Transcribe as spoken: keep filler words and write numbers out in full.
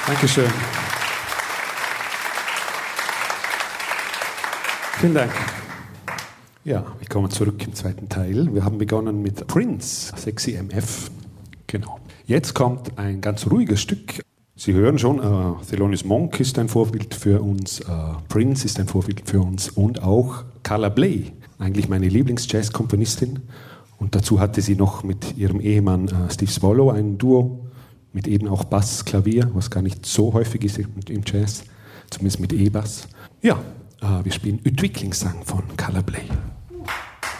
Dankeschön. Vielen Dank. Ja, wir kommen zurück im zweiten Teil. Wir haben begonnen mit Prince, Sexy M F. Genau. Jetzt kommt ein ganz ruhiges Stück. Sie hören schon, uh, Thelonious Monk ist ein Vorbild für uns, uh, Prince ist ein Vorbild für uns und auch Carla Bley, eigentlich meine Lieblings-Jazz-Komponistin. Und dazu hatte sie noch mit ihrem Ehemann uh, Steve Swallow ein Duo mit eben auch Bass, Klavier, was gar nicht so häufig ist im Jazz, zumindest mit E-Bass. Ja, uh, wir spielen Utviklingsang von Carla Bley.